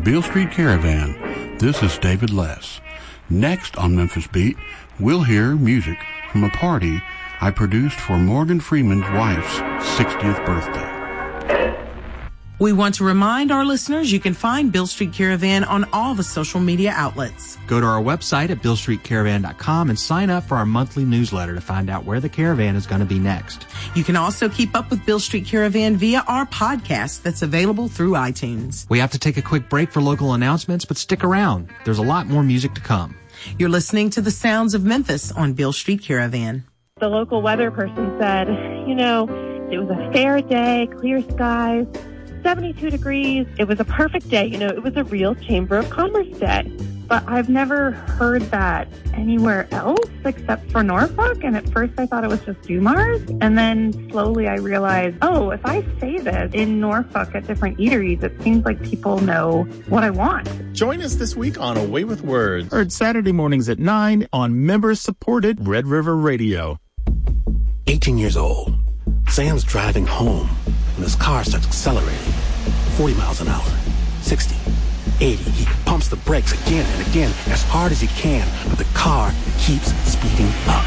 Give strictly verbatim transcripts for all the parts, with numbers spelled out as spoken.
Beale Street Caravan. This is David Less. Next on Memphis Beat, we'll hear music from a party I produced for Morgan Freeman's wife's sixtieth birthday. We want to remind our listeners you can find Beale Street Caravan on all the social media outlets. Go to our website at beale street caravan dot com and sign up for our monthly newsletter to find out where the caravan is going to be next. You can also keep up with Beale Street Caravan via our podcast that's available through iTunes. We have to take a quick break for local announcements, but stick around. There's a lot more music to come. You're listening to the sounds of Memphis on Beale Street Caravan. The local weather person said, you know, it was a fair day, clear skies, seventy-two degrees. It was a perfect day. You know, it was a real Chamber of Commerce day. But I've never heard that anywhere else except for Norfolk. And at first I thought it was just Dumars. And then slowly I realized, oh, if I say this in Norfolk at different eateries, it seems like people know what I want. Join us this week on Away with Words. Heard Saturday mornings at nine on member-supported Red River Radio. eighteen years old. Sam's driving home when his car starts accelerating. forty miles an hour. sixty. eighty. He pumps the brakes again and again as hard as he can, but the car keeps speeding up.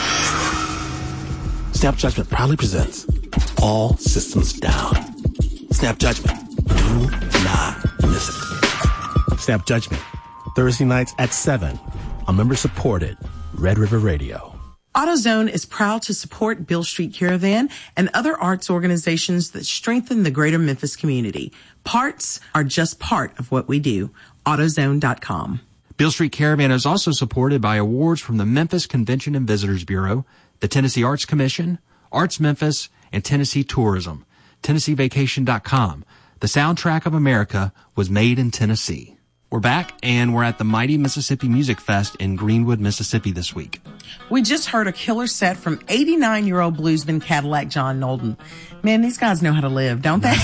Snap Judgment proudly presents All Systems Down. Snap Judgment. Do not miss it. Snap Judgment. Thursday nights at seven on member-supported Red River Radio. AutoZone is proud to support Beale Street Caravan and other arts organizations that strengthen the greater Memphis community. Parts are just part of what we do. AutoZone dot com. Beale Street Caravan is also supported by awards from the Memphis Convention and Visitors Bureau, the Tennessee Arts Commission, Arts Memphis, and Tennessee Tourism. Tennessee Vacation dot com. The soundtrack of America was made in Tennessee. We're back, and we're at the Mighty Mississippi Music Fest in Greenwood, Mississippi this week. We just heard a killer set from eighty-nine-year-old bluesman Cadillac John Nolden. Man, these guys know how to live, don't they?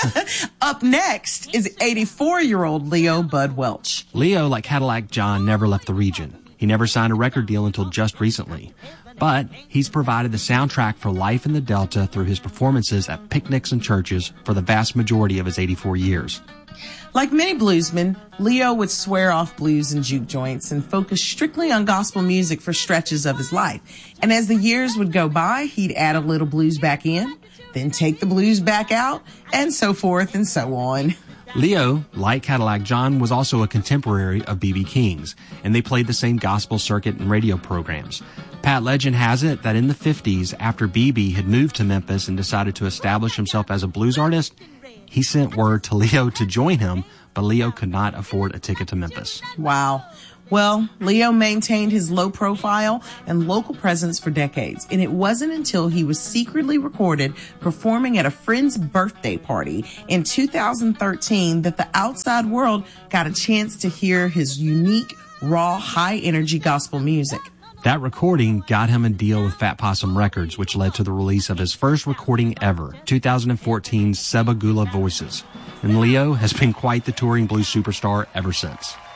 Up next is eighty-four-year-old Leo Bud Welch. Leo, like Cadillac John, never left the region. He never signed a record deal until just recently. But he's provided the soundtrack for life in the Delta through his performances at picnics and churches for the vast majority of his eighty-four years. Like many bluesmen, Leo would swear off blues and juke joints and focus strictly on gospel music for stretches of his life. And as the years would go by, he'd add a little blues back in, then take the blues back out, and so forth and so on. Leo, like Cadillac John, was also a contemporary of B B King's, and they played the same gospel circuit and radio programs. Pat legend has it that in the fifties, after B B had moved to Memphis and decided to establish himself as a blues artist, he sent word to Leo to join him, but Leo could not afford a ticket to Memphis. Wow. Well, Leo maintained his low profile and local presence for decades, and it wasn't until he was secretly recorded performing at a friend's birthday party in two thousand thirteen that the outside world got a chance to hear his unique, raw, high-energy gospel music. That recording got him a deal with Fat Possum Records, which led to the release of his first recording ever, two thousand fourteen's Sebagula Voices. And Leo has been quite the touring blues superstar ever since.